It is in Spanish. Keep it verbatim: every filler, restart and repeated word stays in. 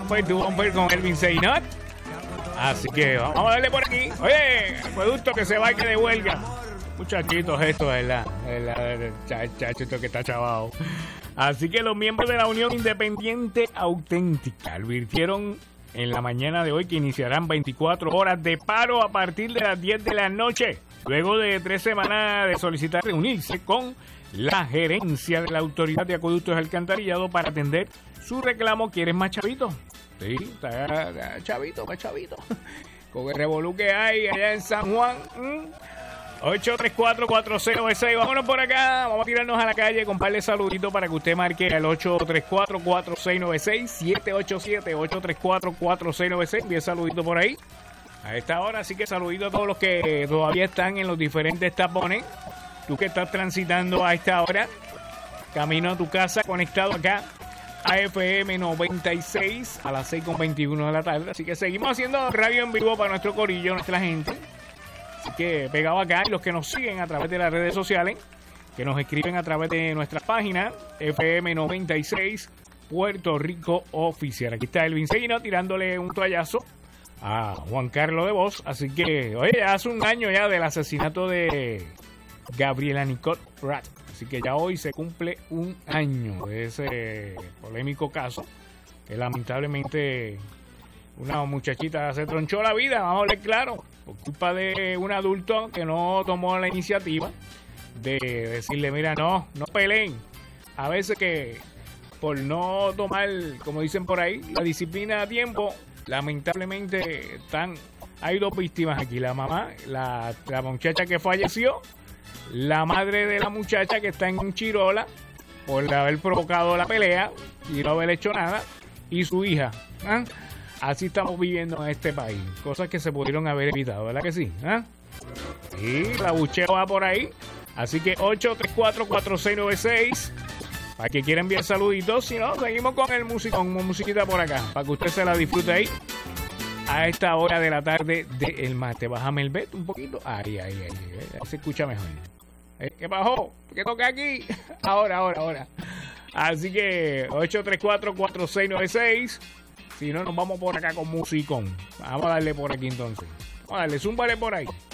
Bumper to Bumper con Elvin Seinot. Así que vamos a darle por aquí. Oye, producto que se va y que de huelga. Muchachitos esto, ¿verdad? El chachito que está chavado. Así que los miembros de la Unión Independiente Auténtica advirtieron en la mañana de hoy que iniciarán veinticuatro horas de paro a partir de las diez de la noche, luego de tres semanas de solicitar reunirse con la gerencia de la Autoridad de Acueductos y Alcantarillado para atender su reclamo. ¿Quieres más chavito? Sí, está, está chavito, más chavito. Con el revolú que hay allá en San Juan. ¿Mm? ocho tres cuatro, cuatro cero nueve seis. Vámonos por acá. Vamos a tirarnos a la calle con un par de saluditos para que usted marque al ocho tres cuatro, cuatro seis nueve seis, siete ocho siete, ocho tres cuatro, cuatro seis nueve seis. Bien saludito por ahí a esta hora. Así que saludito a todos los que todavía están en los diferentes tapones. Tú que estás transitando a esta hora, camino a tu casa, conectado acá a F M noventa y seis a las seis con veintiuno de la tarde. Así que seguimos haciendo radio en vivo para nuestro corillo, nuestra gente. Así que pegado acá, y los que nos siguen a través de las redes sociales, que nos escriben a través de nuestra página F M noventa y seis Puerto Rico Oficial. Aquí está Elvin Seinot tirándole un toallazo a Juan Carlos de Voz. Así que, oye, hace un año ya del asesinato de Gabriela Nicole Pratt. Así que ya hoy se cumple un año de ese polémico caso, que lamentablemente una muchachita se tronchó la vida, vamos a hablar claro, por culpa de un adulto que no tomó la iniciativa de decirle, mira, no, no peleen. A veces que por no tomar, como dicen por ahí, la disciplina a tiempo, lamentablemente están, hay dos víctimas aquí, la mamá, la, la muchacha que falleció, la madre de la muchacha que está en un chirola por haber provocado la pelea y no haber hecho nada, y su hija. ¿eh? Así estamos viviendo en este país. Cosas que se pudieron haber evitado, ¿verdad que sí? ¿eh? Y la bucheo va por ahí. Así que ocho tres cuatro, cuatro seis nueve seis para que quiera enviar saluditos. Si no, seguimos con el músico, con musiquita por acá, para que usted se la disfrute ahí a esta hora de la tarde del martes. Bájame el bet un poquito. Ahí, ahí, ahí, ahí, ahí se escucha mejor. ¿Qué bajó? ¿Qué toca aquí? Ahora, ahora, ahora. Así que ocho tres cuatro, cuatro seis nueve seis. Si no, nos vamos por acá con musicón. Vamos a darle por aquí entonces. Vamos a darle, zúmbale por ahí.